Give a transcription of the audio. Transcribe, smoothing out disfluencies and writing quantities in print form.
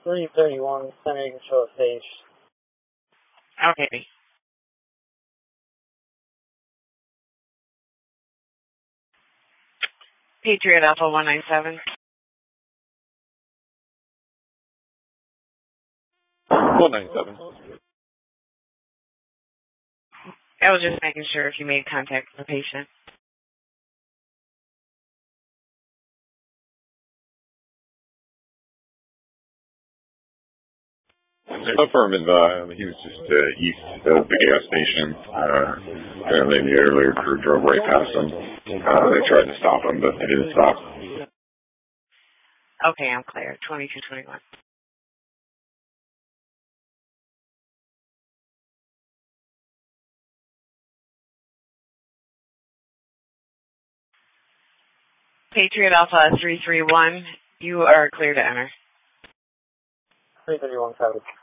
331, San Diego Show Stage. Okay. Patriot Alpha 197. 197. I was just making sure if you made contact with the patient. Affirmative. He was just east of the gas station. Apparently the earlier crew drove right past him. They tried to stop him, but they didn't stop. Okay, I'm clear. 2221. Patriot Alpha 331, you are clear to enter. 331, copy.